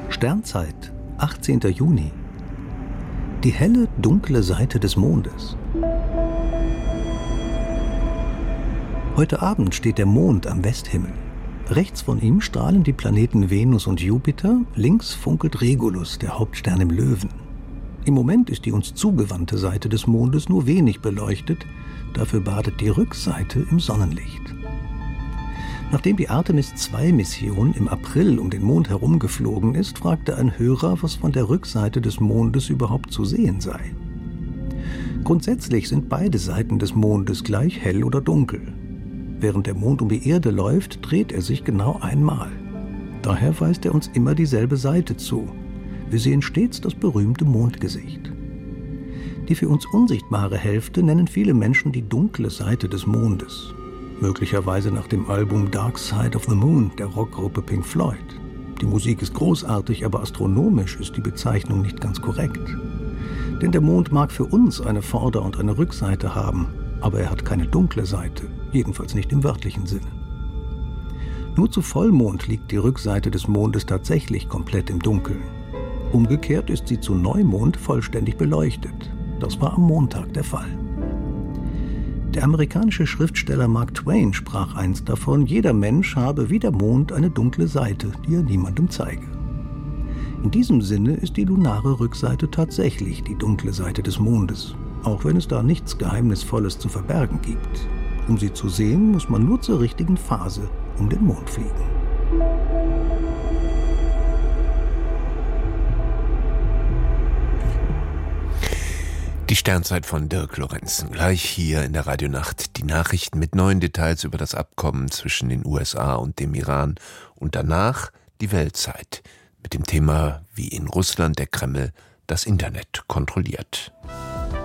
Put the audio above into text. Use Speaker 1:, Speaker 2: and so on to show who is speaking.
Speaker 1: Sternzeit, 18. Juni. Die helle, dunkle Seite des Mondes. Heute Abend steht der Mond am Westhimmel. Rechts von ihm strahlen die Planeten Venus und Jupiter, links funkelt Regulus, der Hauptstern im Löwen. Im Moment ist die uns zugewandte Seite des Mondes nur wenig beleuchtet, dafür badet die Rückseite im Sonnenlicht. Nachdem die Artemis-II-Mission im April um den Mond herumgeflogen ist, fragte ein Hörer, was von der Rückseite des Mondes überhaupt zu sehen sei. Grundsätzlich sind beide Seiten des Mondes gleich hell oder dunkel. Während der Mond um die Erde läuft, dreht er sich genau einmal. Daher weist er uns immer dieselbe Seite zu. Wir sehen stets das berühmte Mondgesicht. Die für uns unsichtbare Hälfte nennen viele Menschen die dunkle Seite des Mondes. Möglicherweise nach dem Album Dark Side of the Moon der Rockgruppe Pink Floyd. Die Musik ist großartig, aber astronomisch ist die Bezeichnung nicht ganz korrekt. Denn der Mond mag für uns eine Vorder- und eine Rückseite haben, aber er hat keine dunkle Seite, jedenfalls nicht im wörtlichen Sinne. Nur zu Vollmond liegt die Rückseite des Mondes tatsächlich komplett im Dunkeln. Umgekehrt ist sie zu Neumond vollständig beleuchtet. Das war am Montag der Fall. Der amerikanische Schriftsteller Mark Twain sprach einst davon, jeder Mensch habe wie der Mond eine dunkle Seite, die er niemandem zeige. In diesem Sinne ist die lunare Rückseite tatsächlich die dunkle Seite des Mondes, auch wenn es da nichts Geheimnisvolles zu verbergen gibt. Um sie zu sehen, muss man nur zur richtigen Phase um den Mond fliegen.
Speaker 2: Die Sternzeit von Dirk Lorenzen. Gleich hier in der Radionacht die Nachrichten mit neuen Details über das Abkommen zwischen den USA und dem Iran und danach die Weltzeit mit dem Thema, wie in Russland der Kreml das Internet kontrolliert.